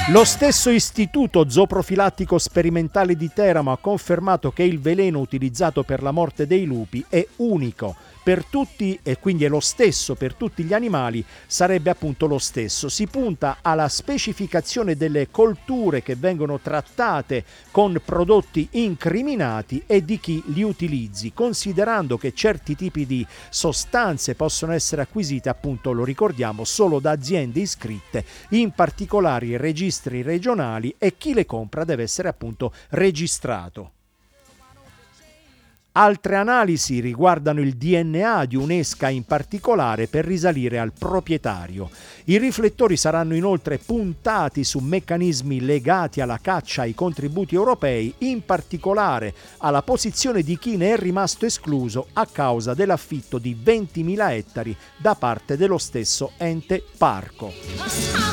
Lo stesso Istituto Zooprofilattico Sperimentale di Teramo ha confermato che il veleno utilizzato per la morte dei lupi è unico per tutti e quindi è lo stesso per tutti gli animali, sarebbe appunto lo stesso. Si punta alla specificazione delle colture che vengono trattate con prodotti incriminati e di chi li utilizzi, considerando che certi tipi di sostanze possono essere acquisite, appunto lo ricordiamo, solo da aziende iscritte, in particolare i registri regionali, e chi le compra deve essere appunto registrato. Altre analisi riguardano il DNA di un'esca in particolare per risalire al proprietario. I riflettori saranno inoltre puntati su meccanismi legati alla caccia ai contributi europei, in particolare alla posizione di chi ne è rimasto escluso a causa dell'affitto di 20.000 ettari da parte dello stesso ente parco.